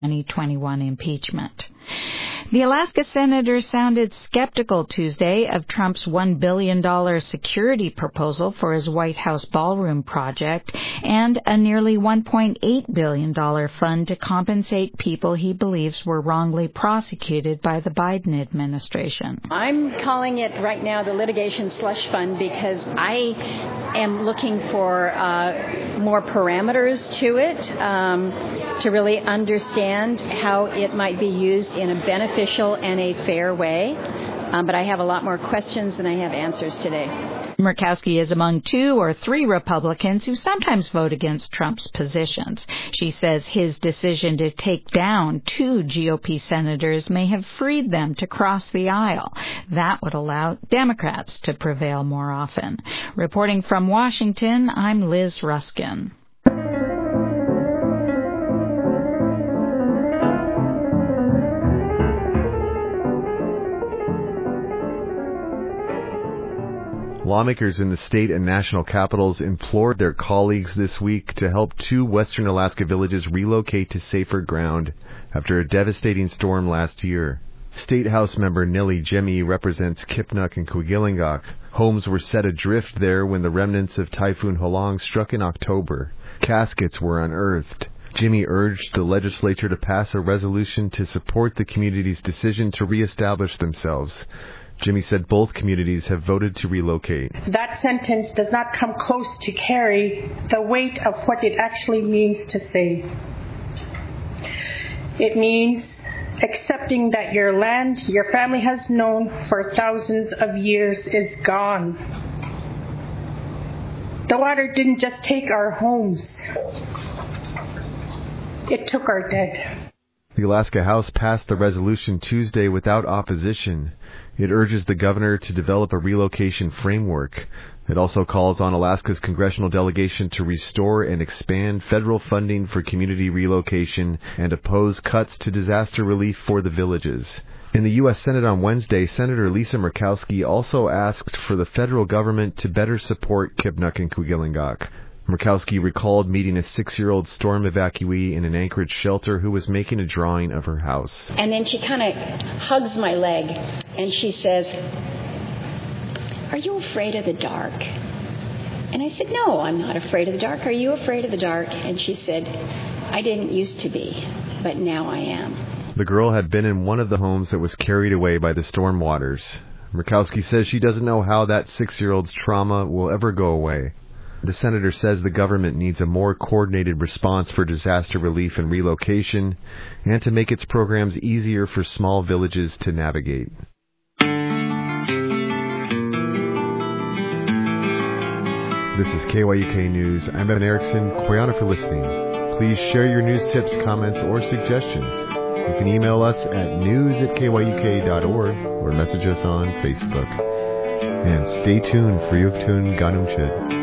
2021 impeachment. The Alaska senator sounded skeptical Tuesday of Trump's $1 billion security proposal for his White House ballroom project and a nearly $1.8 billion fund to compensate people he believes were wrongly prosecuted by the Biden administration. I'm calling it right now the litigation slush fund because I am looking for more parameters to it to really understand how it might be used in a beneficial and a fair way. But I have a lot more questions than I have answers today. Murkowski is among 2 or 3 Republicans who sometimes vote against Trump's positions. She says his decision to take down 2 GOP senators may have freed them to cross the aisle. That would allow Democrats to prevail more often. Reporting from Washington, I'm Liz Ruskin. Lawmakers in the state and national capitals implored their colleagues this week to help 2 western Alaska villages relocate to safer ground after a devastating storm last year. State House member Nellie Jemmy represents Kipnuk and Kwigillingok. Homes were set adrift there when the remnants of Typhoon Halong struck in October. Caskets were unearthed. Jimmy urged the legislature to pass a resolution to support the community's decision to reestablish themselves. Jimmy said both communities have voted to relocate. That sentence does not come close to carry the weight of what it actually means to say. It means accepting that your land your family has known for thousands of years is gone. The water didn't just take our homes. It took our dead. The Alaska House passed the resolution Tuesday without opposition. It urges the governor to develop a relocation framework. It also calls on Alaska's congressional delegation to restore and expand federal funding for community relocation and oppose cuts to disaster relief for the villages. In the U.S. Senate on Wednesday, Senator Lisa Murkowski also asked for the federal government to better support Kipnuk and Kwigillingok. Murkowski recalled meeting a 6-year-old storm evacuee in an Anchorage shelter who was making a drawing of her house. And then she kind of hugs my leg and she says, "Are you afraid of the dark?" And I said, "No, I'm not afraid of the dark. Are you afraid of the dark?" And she said, "I didn't used to be, but now I am." The girl had been in one of the homes that was carried away by the storm waters. Murkowski says she doesn't know how that 6-year-old's trauma will ever go away. The senator says the government needs a more coordinated response for disaster relief and relocation, and to make its programs easier for small villages to navigate. This is KYUK News. I'm Evan Erickson. Koyana for listening. Please share your news tips, comments, or suggestions. You can email us at news@kyuk.org or message us on Facebook. And stay tuned for Yuktun Ganumchit.